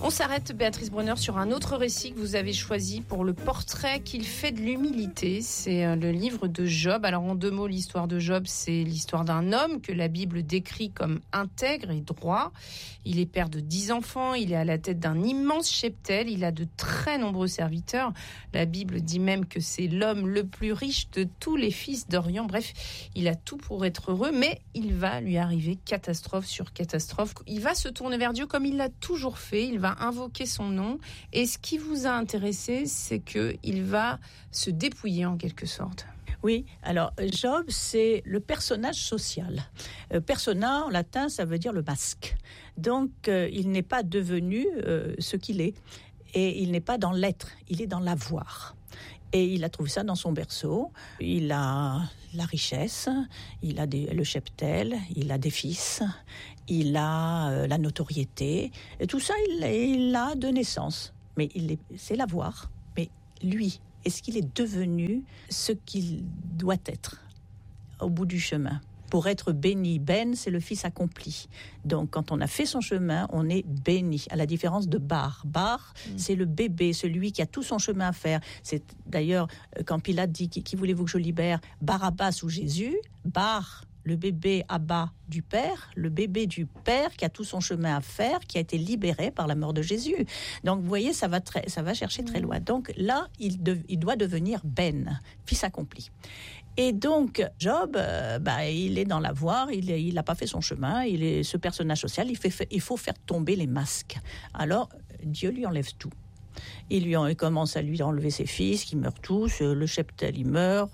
On s'arrête, Béatrice Brunner, sur un autre récit que vous avez choisi pour le portrait qu'il fait de l'humilité. C'est le livre de Job. Alors, en 2 mots, l'histoire de Job, c'est l'histoire d'un homme que la Bible décrit comme intègre et droit. Il est père de 10 enfants, il est à la tête d'un immense cheptel, il a de très nombreux serviteurs. La Bible dit même que c'est l'homme le plus riche de tous les fils d'Orient. Bref, il a tout pour être heureux, mais il va lui arriver catastrophe sur catastrophe. Il va se tourner vers Dieu comme il l'a toujours fait, il va invoquer son nom. Et ce qui vous a intéressé, c'est qu'il va se dépouiller en quelque sorte. Oui, alors Job, c'est le personnage social. Persona, en latin, ça veut dire le masque. Donc, il n'est pas devenu ce qu'il est. Et il n'est pas dans l'être, il est dans l'avoir. Et il a trouvé ça dans son berceau. Il a la richesse, il a le cheptel, il a des fils, il a la notoriété. Et tout ça, il l'a de naissance. Mais c'est l'avoir. Mais lui, est-ce qu'il est devenu ce qu'il doit être au bout du chemin ? Pour être béni, Ben, c'est le fils accompli. Donc, quand on a fait son chemin, on est béni, à la différence de Bar. Bar, c'est le bébé, celui qui a tout son chemin à faire. C'est d'ailleurs, quand Pilate dit « Qui voulez-vous que je libère ?» Barabbas ou Jésus, Bar, le bébé Abba du Père, le bébé du Père qui a tout son chemin à faire, qui a été libéré par la mort de Jésus. Donc, vous voyez, ça va chercher très loin. Donc là, il doit devenir Ben, fils accompli. Et donc, Job, il est dans l'avoir, il n'a pas fait son chemin, il est ce personnage social, il faut faire tomber les masques. Alors, Dieu lui enlève tout. Il commence à lui enlever ses fils, qui meurent tous, le cheptel, il meurt,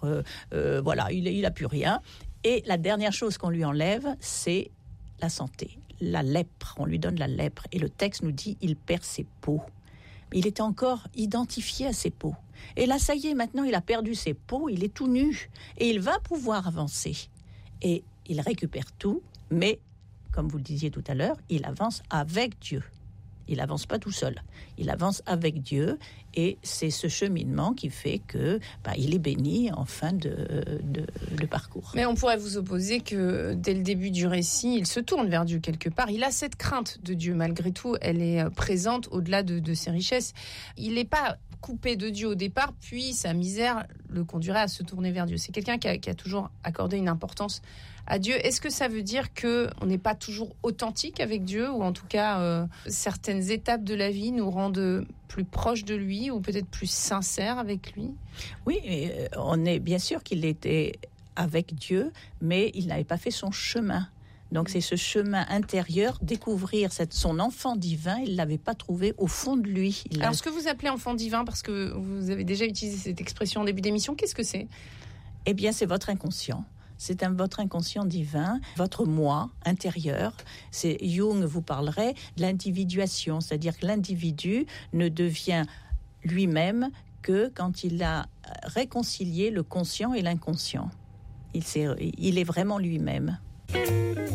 il n'a plus rien. Et la dernière chose qu'on lui enlève, c'est la santé, la lèpre. On lui donne la lèpre. Et le texte nous dit, il perd ses peaux. Il était encore identifié à ses peaux. Et là, ça y est, maintenant, il a perdu ses peaux, il est tout nu. Et il va pouvoir avancer. Et il récupère tout, mais, comme vous le disiez tout à l'heure, il avance avec Dieu. Il avance pas tout seul. Il avance avec Dieu. Et c'est ce cheminement qui fait que il est béni en fin de parcours. Mais on pourrait vous opposer que dès le début du récit, il se tourne vers Dieu quelque part. Il a cette crainte de Dieu. Malgré tout, elle est présente au-delà de ses richesses. Il n'est pas coupé de Dieu au départ, puis sa misère le conduirait à se tourner vers Dieu. C'est quelqu'un qui a toujours accordé une importance à Dieu. Est-ce que ça veut dire qu'on n'est pas toujours authentique avec Dieu, ou en tout cas certaines étapes de la vie nous rendent plus proches de lui, ou peut-être plus sincères avec lui ? Oui, on est bien sûr qu'il était avec Dieu, mais il n'avait pas fait son chemin. Donc c'est ce chemin intérieur, découvrir son enfant divin, il ne l'avait pas trouvé au fond de lui. Alors ce que vous appelez enfant divin, parce que vous avez déjà utilisé cette expression en début d'émission, qu'est-ce que c'est ? Eh bien c'est votre inconscient. C'est votre inconscient divin, votre moi intérieur. Jung vous parlerait de l'individuation, c'est-à-dire que l'individu ne devient lui-même que quand il a réconcilié le conscient et l'inconscient. Il est vraiment lui-même.